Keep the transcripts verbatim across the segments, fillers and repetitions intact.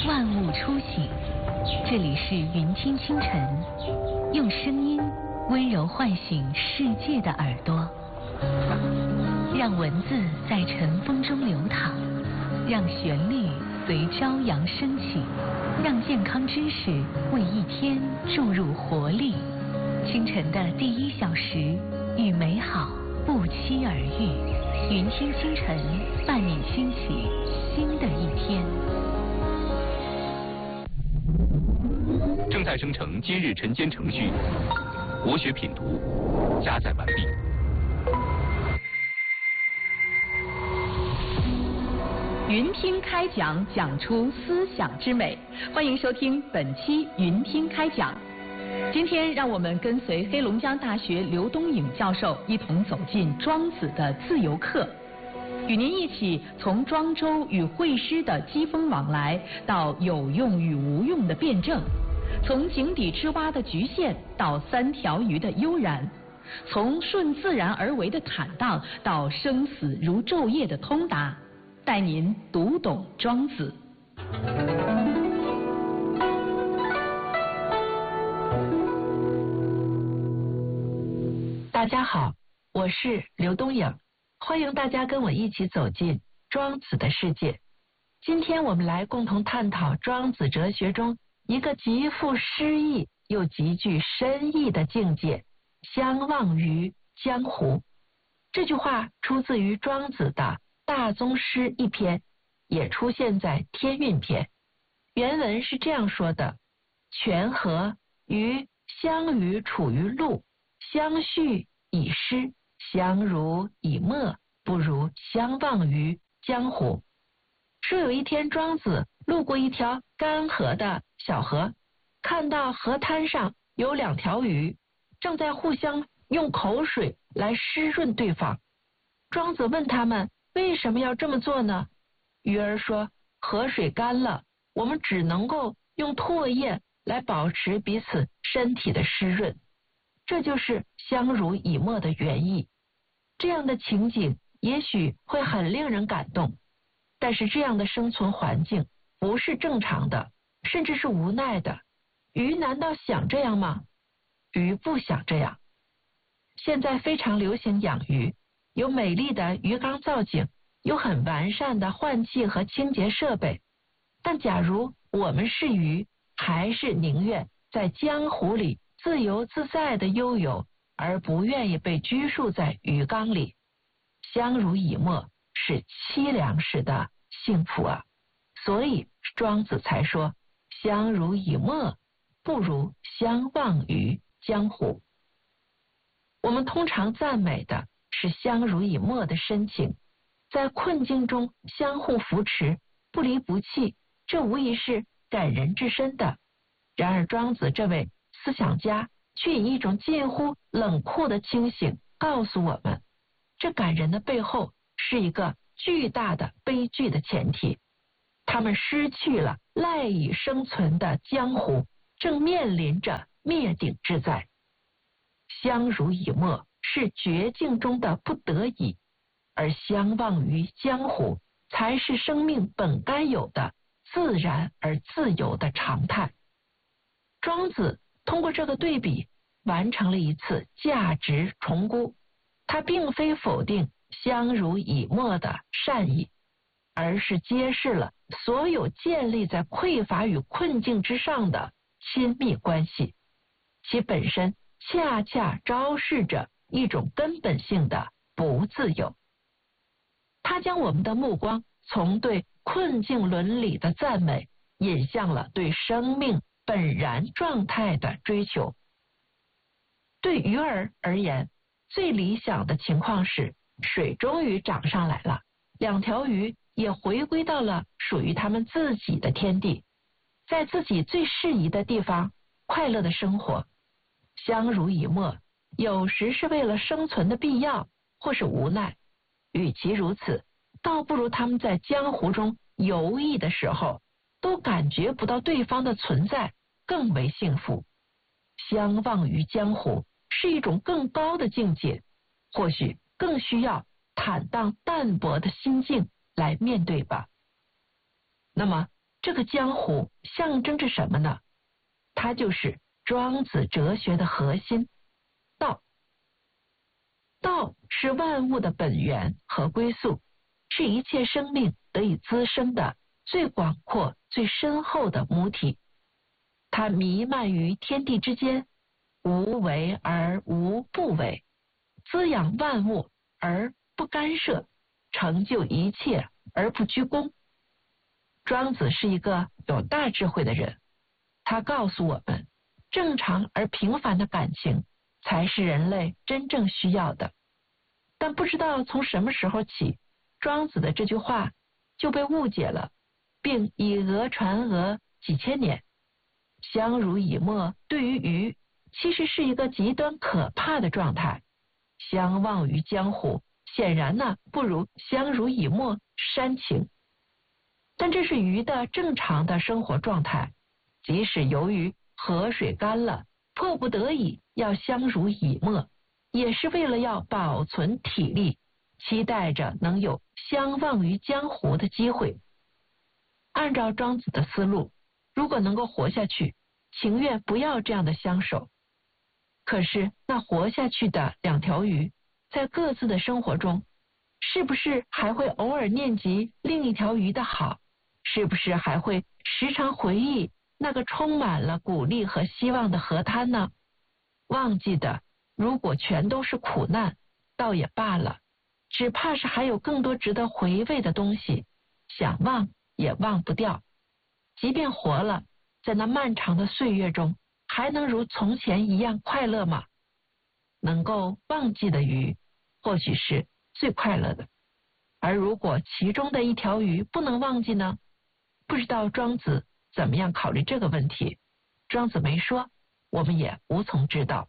万物初醒。这里是云听清晨，用声音温柔唤醒世界的耳朵，让文字在晨风中流淌，让旋律随朝阳升起，让健康知识为一天注入活力。清晨的第一小时，与美好不期而遇。云听清晨，伴你兴起新的一天。 正在生成今日晨间程序，国学品读加载完毕。 云听开讲，讲出思想之美。欢迎收听本期云听开讲。今天让我们跟随黑龙江大学刘东颖教授一同走进庄子的自由课，与您一起从庄周与惠施的机锋往来，到有用与无用的辩证，从井底之蛙的局限到三条鱼的悠然，从顺自然而为的坦荡到生死如昼夜的通达，带您读懂庄子。 大家好，我是刘东颖，欢迎大家跟我一起走进庄子的世界。今天我们来共同探讨庄子哲学中一个极富诗意又极具深意的境界——相忘于江湖。这句话出自于庄子的大宗师一篇，也出现在天运篇。原文是这样说的：泉河于相与处于陆，相续以诗，相濡以沫，不如相忘于江湖。说有一天庄子路过一条干涸的小河，看到河滩上有两条鱼正在互相用口水来湿润对方。庄子问他们为什么要这么做呢？鱼儿说，河水干了，我们只能够用唾液来保持彼此身体的湿润，这就是相濡以沫的原意。这样的情景也许会很令人感动，但是这样的生存环境不是正常的，甚至是无奈的。鱼难道想这样吗？鱼不想这样。现在非常流行养鱼，有美丽的鱼缸造景，有很完善的换气和清洁设备。但假如我们是鱼，还是宁愿在江湖里自由自在的悠游，而不愿意被拘束在鱼缸里。相濡以沫是凄凉时的幸福啊！所以庄子才说，相濡以沫不如相忘于江湖。我们通常赞美的是相濡以沫的深情，在困境中相互扶持，不离不弃，这无疑是感人至深的。然而庄子这位思想家却以一种近乎冷酷的清醒告诉我们，这感人的背后是一个巨大的悲剧的前提。他们失去了赖以生存的江湖，正面临着灭顶之灾。相濡以沫是绝境中的不得已，而相忘于江湖才是生命本该有的自然而自由的常态。庄子通过这个对比完成了一次价值重估，他并非否定相濡以沫的善意，而是揭示了所有建立在匮乏与困境之上的亲密关系，其本身恰恰昭示着一种根本性的不自由。他将我们的目光从对困境伦理的赞美引向了对生命本然状态的追求。对鱼儿而言，最理想的情况是水终于涨上来了，两条鱼也回归到了属于他们自己的天地，在自己最适宜的地方快乐的生活。相濡以沫有时是为了生存的必要，或是无奈，与其如此，倒不如他们在江湖中游弋的时候都感觉不到对方的存在更为幸福。相忘于江湖是一种更高的境界，或许更需要坦荡淡泊的心境来面对吧。那么这个江湖象征着什么呢？它就是庄子哲学的核心，道。道是万物的本源和归宿，是一切生命得以滋生的最广阔、最深厚的母体。它弥漫于天地之间，无为而无不为，滋养万物而不干涉，成就一切而不居功。庄子是一个有大智慧的人，他告诉我们，正常而平凡的感情才是人类真正需要的。但不知道从什么时候起，庄子的这句话就被误解了，并以讹传讹几千年。相濡以沫对于鱼其实是一个极端可怕的状态，相忘于江湖显然呢不如相濡以沫煽情。但这是鱼的正常的生活状态，即使由于河水干了，迫不得已要相濡以沫，也是为了要保存体力，期待着能有相忘于江湖的机会。按照庄子的思路，如果能够活下去，情愿不要这样的相守。可是那活下去的两条鱼，在各自的生活中，是不是还会偶尔念及另一条鱼的好？是不是还会时常回忆那个充满了鼓励和希望的河滩呢？忘记的如果全都是苦难，倒也罢了，只怕是还有更多值得回味的东西，想忘也忘不掉。即便活了，在那漫长的岁月中，还能如从前一样快乐吗？能够忘记的鱼，或许是最快乐的。而如果其中的一条鱼不能忘记呢？不知道庄子怎么样考虑这个问题，庄子没说，我们也无从知道。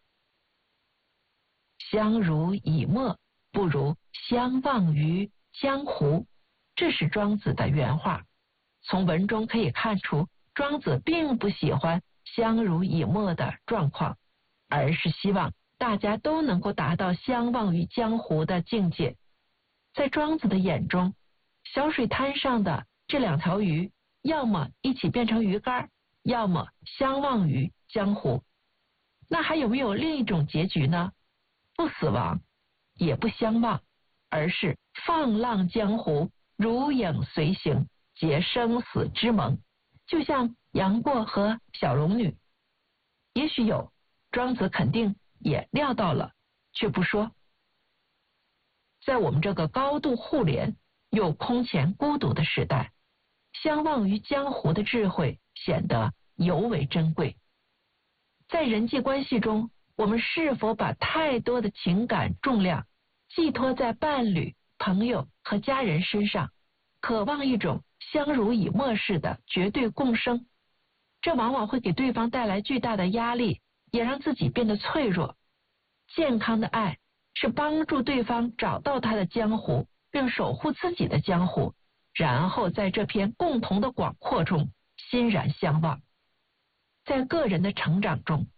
相濡以沫不如相忘于江湖，这是庄子的原话。从文中可以看出，庄子并不喜欢相濡以沫的状况，而是希望大家都能够达到相忘于江湖的境界。在庄子的眼中，小水滩上的这两条鱼，要么一起变成鱼干，要么相忘于江湖。那还有没有另一种结局呢？不死亡，也不相忘，而是放浪江湖，如影随形，结生死之盟，就像杨过和小龙女。也许有，庄子肯定也料到了，却不说。在我们这个高度互联又空前孤独的时代，相忘于江湖的智慧显得尤为珍贵。在人际关系中，我们是否把太多的情感重量寄托在伴侣、朋友和家人身上，渴望一种相濡以沫式的绝对共生？这往往会给对方带来巨大的压力，也让自己变得脆弱。健康的爱是帮助对方找到他的江湖，并守护自己的江湖，然后在这片共同的广阔中欣然相望。在个人的成长中，